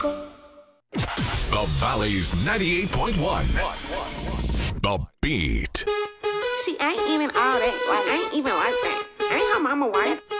The Valley's 98.1. The Beat. She ain't even all that. Like, ain't even like that. Ain't her mama white.